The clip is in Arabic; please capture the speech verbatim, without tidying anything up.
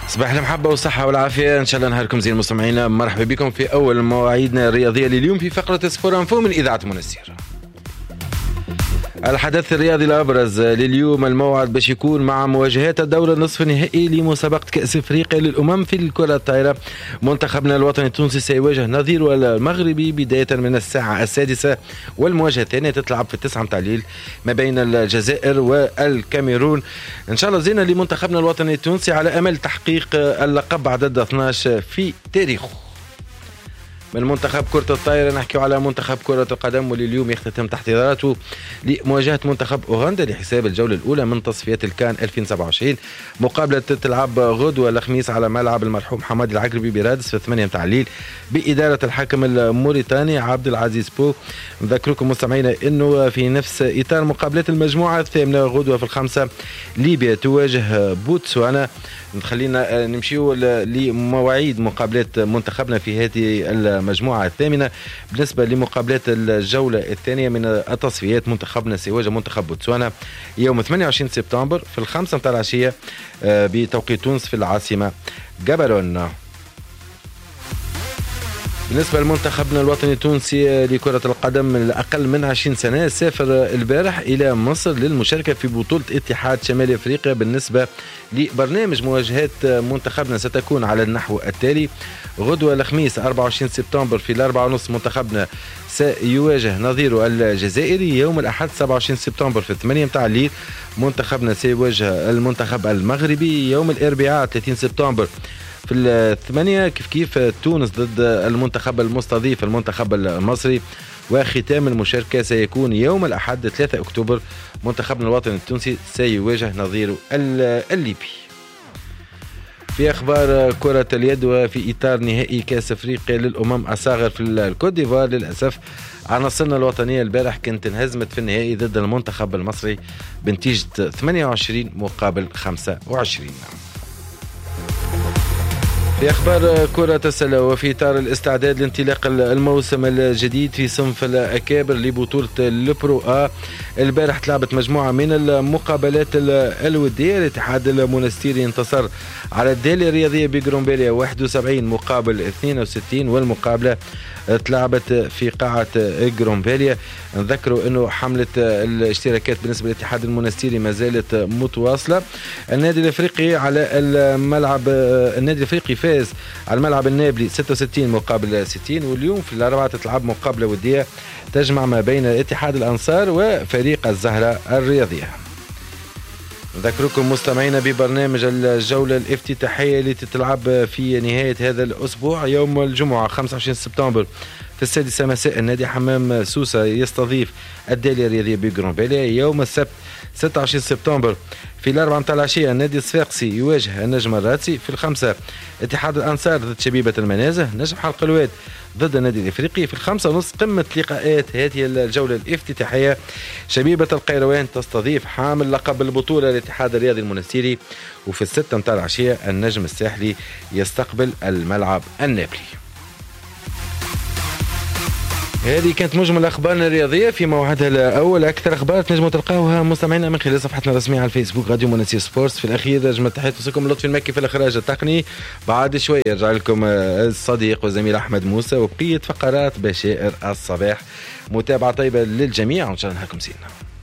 صباح المحبة والصحة والعافية، إن شاء الله نهاركم زين مستمعينا. مرحبا بكم في أول مواعيدنا الرياضية لليوم في فقرة سبور انفو من إذاعة منستير. الحدث الرياضي الأبرز لليوم الموعد باش يكون مع مواجهات الدور النصف النهائي لمسابقة كأس أفريقيا للأمم في الكرة الطائرة. منتخبنا الوطني التونسي سيواجه نظيره المغربي بداية من الساعة السادسة، والمواجهة الثانية تتلعب في التسعة متاع الليل ما بين الجزائر والكاميرون. إن شاء الله زينة لمنتخبنا الوطني التونسي على أمل تحقيق اللقب عدد اثناش في تاريخه. من منتخب كرة الطائرة نحكي على منتخب كرة القدم، واللي اليوم يختتم تحضيراته لمواجهة منتخب أوغندا لحساب الجولة الأولى من تصفيات الكان ألفين وسبعة وعشرين. مقابلة تتلعب غدوة الخميس على ملعب المرحوم حمادي العقربي برادس في الثمانية متاع الليل بإدارة الحكم الموريتاني عبد العزيز بو. نذكركم مستمعينا أنه في نفس إطار مقابلات المجموعة الثامنة غدوة في الخمسة ليبيا تواجه بوتسوانا. خلينا نمشيو لمواعيد مقابلات منتخبنا في هذه المجموعة الثامنة. بالنسبة لمقابلات الجولة الثانية من التصفيات، منتخبنا سيواجه منتخب بوتسوانا يوم ثمانية وعشرين سبتمبر في الخمسة متاع العشية بتوقيت تونس في العاصمة جابالون. بالنسبة لمنتخبنا الوطني التونسي لكرة القدم الأقل من عشرين سنة، سافر البارح إلى مصر للمشاركة في بطولة اتحاد شمال أفريقيا. بالنسبة لبرنامج مواجهات منتخبنا ستكون على النحو التالي: غدوة الخميس أربعة وعشرين سبتمبر في الأربعة ونص منتخبنا سيواجه نظيره الجزائري. يوم الأحد سبعة وعشرين سبتمبر في الثمانية متاع الليل منتخبنا سيواجه المنتخب المغربي. يوم الأربعاء ثلاثين سبتمبر في الثمانية كيف كيف تونس ضد المنتخب المستضيف المنتخب المصري. وختام المشاركة سيكون يوم الأحد ثلاثة أكتوبر منتخبنا الوطني التونسي سيواجه نظيره الليبي. في أخبار كرة اليد، وفي إطار نهائي كأس أفريقيا للأمم الصاغر في الكوت ديفوار، للأسف عناصرنا الوطنية البارح كانت انهزمت في النهائي ضد المنتخب المصري بنتيجة ثمانية وعشرين مقابل خمسة وعشرين. في أخبار كرة السلة، وفي إطار الاستعداد لانطلاق الموسم الجديد في صنف الأكابر لبطولة البرو آ، البارح تلعبت مجموعة من المقابلات الودية. الاتحاد المونستيري انتصر على الدالية الرياضية بجرومبيليا واحد وسبعين مقابل اثنين وستين، والمقابلة تلعبت في قاعة جرومبيليا. نذكروا أنه حملة الاشتراكات بالنسبة للاتحاد المونستيري ما زالت متواصلة. النادي الأفريقي على الملعب النادي الأفريقي فاز على الملعب النابلي ستة وستين مقابل ستين، واليوم في الأربعة تتلعب مقابلة ودية تجمع ما بين اتحاد الأنصار وفريق الزهرة الرياضية. نذكركم مستمعينا ببرنامج الجولة الافتتاحية اللي تتلعب في نهاية هذا الأسبوع. يوم الجمعة خمسة وعشرين سبتمبر في السادسة مساء النادي حمام سوسة يستضيف الدالية الرياضية بجرومبيليا. يوم السبت ستة وعشرين سبتمبر في الأربعة متاع العشية النادي الصفاقسي يواجه النجم الراتسي. في الخمسة اتحاد الأنصار ضد شبيبة المنازه، نجم حلق الواد ضد النادي الافريقي. في الخمسة ونص قمة لقاءات هذه الجولة الافتتاحية، شبيبة القيروان تستضيف حامل لقب البطولة الاتحاد الرياضي المونستيري. وفي الستة متاع العشية النجم الساحلي يستقبل الملعب النابلي. هذه كانت مجمل اخبارنا الرياضيه في موعدها الاول. اكثر اخبار تنجموا تلقاوها مستمعينا من خلال صفحتنا الرسميه على الفيسبوك راديو منستير سبورتس. في الاخير اجمل تحيات وصلكم لطفي المكي في الاخراج التقني. بعد شويه يرجع لكم الصديق والزميل احمد موسى وبقيه فقرات بشائر الصباح. متابعه طيبه للجميع وان شاء الله نهاركم زين.